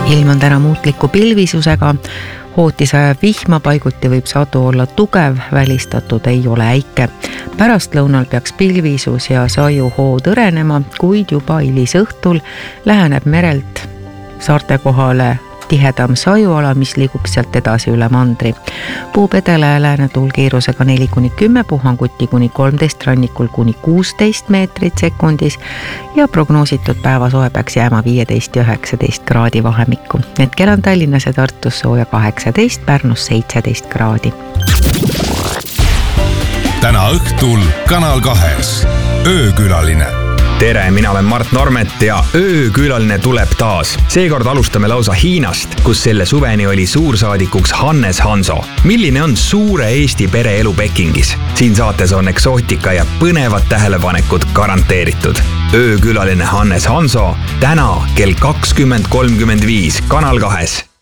Ilm on täna muutliku pilvisusega, hooti sajab vihma, paiguti võib sadu olla tugev, välistatud ei ole äike. Pärastlõunal peaks pilvisus ja sajuhoo tõrenema, kuid juba hilisõhtul läheneb merelt saarte kohale tihedam sajuala, mis liigub sealt edasi üle mandri. Puhub edela ja lääne tuul kiirusega 4-10, puhanguti kuni 13, rannikul kuni 16 meetrit sekundis ja prognoositud päevasoe peaks jääma 15 ja 19 kraadi vahemikku. Hetkel on Tallinnas ja Tartus sooja 18, Pärnus 17 kraadi. Täna õhtul Kanal 2 öökülaline. Tere, mina olen Mart Normet ja öökülaline tuleb taas. Seekord alustame lausa Hiinast, kus selle suveni oli suursaadikuks Hannes Hanso. Milline on suure Eesti pereelu Pekingis? Siin saates on eksootika ja põnevad tähelepanekud garanteeritud. Öökülaline Hannes Hanso täna kell 20.35 Kanal 2.